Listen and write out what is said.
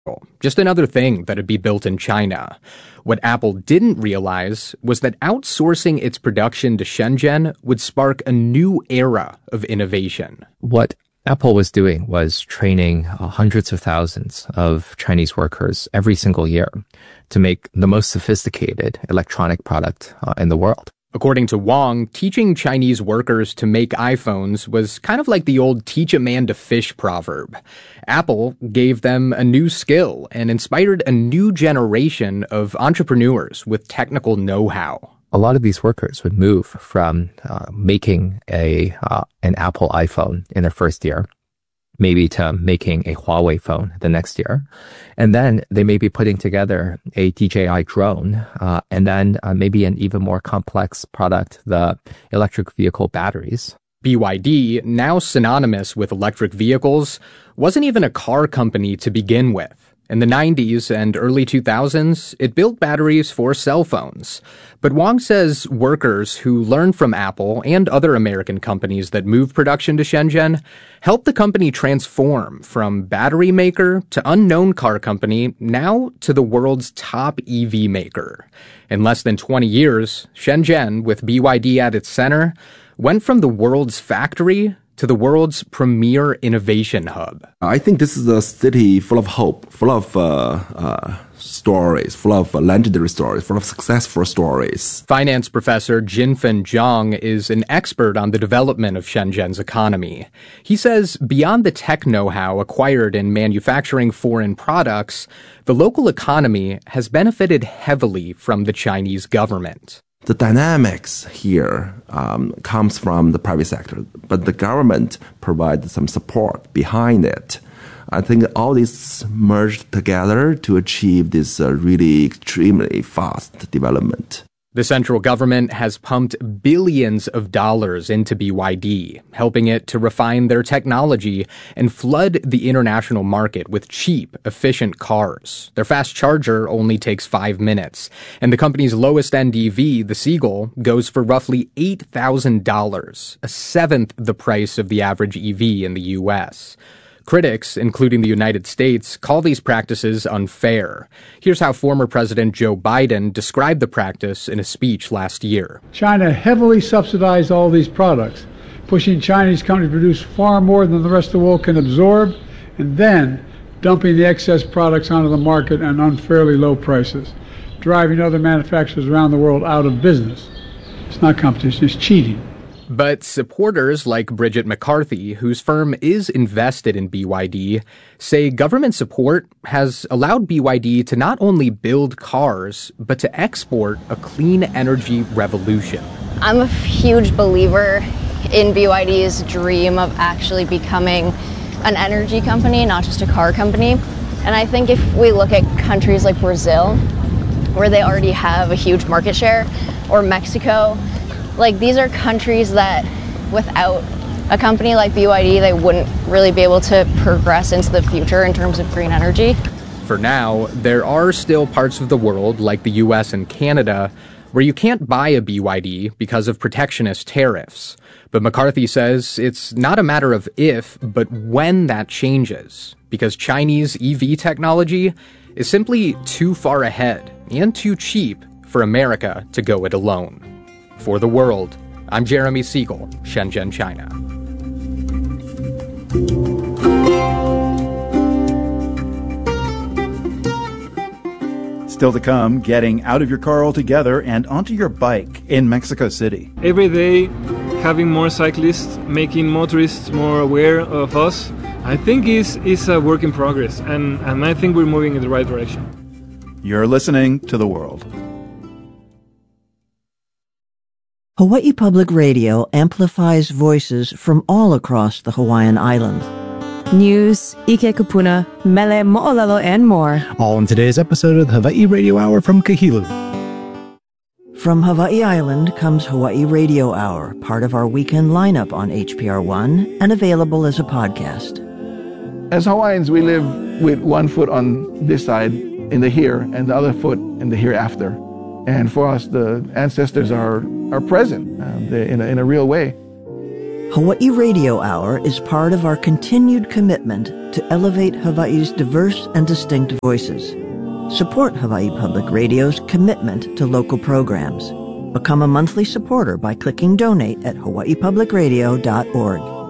Just another thing that'd be built in China. What Apple didn't realize was that outsourcing its production to Shenzhen would spark a new era of innovation. What Apple was doing was training hundreds of thousands of Chinese workers every single year to make the most sophisticated electronic product in the world. According to Wang, teaching Chinese workers to make iPhones was kind of like the old teach a man to fish proverb. Apple gave them a new skill and inspired a new generation of entrepreneurs with technical know-how. A lot of these workers would move from making an Apple iPhone in their first year, maybe to making a Huawei phone the next year. And then they may be putting together a DJI drone, and then maybe an even more complex product, the electric vehicle batteries. BYD, now synonymous with electric vehicles, wasn't even a car company to begin with. In the 90s and early 2000s, it built batteries for cell phones. But Wang says workers who learned from Apple and other American companies that moved production to Shenzhen helped the company transform from battery maker to unknown car company, now to the world's top EV maker. In less than 20 years, Shenzhen, with BYD at its center, went from the world's factory to the world's premier innovation hub. I think this is a city full of hope, full of stories, full of legendary stories, full of successful stories. Finance professor Jinfen Zhang is an expert on the development of Shenzhen's economy. He says beyond the tech know-how acquired in manufacturing foreign products, the local economy has benefited heavily from the Chinese government. The dynamics here comes from the private sector, but the government provides some support behind it. I think all this merged together to achieve this really extremely fast development. The central government has pumped billions of dollars into BYD, helping it to refine their technology and flood the international market with cheap, efficient cars. Their fast charger only takes 5 minutes, and the company's lowest-end EV, the Seagull, goes for roughly $8,000, a seventh the price of the average EV in the U.S. Critics, including the United States, call these practices unfair. Here's how former President Joe Biden described the practice in a speech last year. China heavily subsidized all these products, pushing Chinese companies to produce far more than the rest of the world can absorb, and then dumping the excess products onto the market at unfairly low prices, driving other manufacturers around the world out of business. It's not competition, it's cheating. But supporters like Bridget McCarthy, whose firm is invested in BYD, say government support has allowed BYD to not only build cars, but to export a clean energy revolution. I'm a huge believer in BYD's dream of actually becoming an energy company, not just a car company. And I think if we look at countries like Brazil, where they already have a huge market share, or Mexico, like these are countries that without a company like BYD, they wouldn't really be able to progress into the future in terms of green energy. For now, there are still parts of the world, like the US and Canada, where you can't buy a BYD because of protectionist tariffs. But McCarthy says it's not a matter of if, but when that changes, because Chinese EV technology is simply too far ahead and too cheap for America to go it alone. For The World, I'm Jeremy Siegel, Shenzhen, China. Still to come, getting out of your car altogether and onto your bike in Mexico City. Every day, having more cyclists, making motorists more aware of us, I think is a work in progress, and I think we're moving in the right direction. You're listening to The World. Hawaii Public Radio amplifies voices from all across the Hawaiian Islands. News, ike kupuna, mele mo'olelo, and more. All in today's episode of the Hawaii Radio Hour from Kahilu. From Hawaii Island comes Hawaii Radio Hour, part of our weekend lineup on HPR One and available as a podcast. As Hawaiians, we live with one foot on this side in the here and the other foot in the hereafter. And for us, the ancestors are present in a real way. Hawaii Radio Hour is part of our continued commitment to elevate Hawaii's diverse and distinct voices. Support Hawaii Public Radio's commitment to local programs. Become a monthly supporter by clicking donate at hawaiipublicradio.org.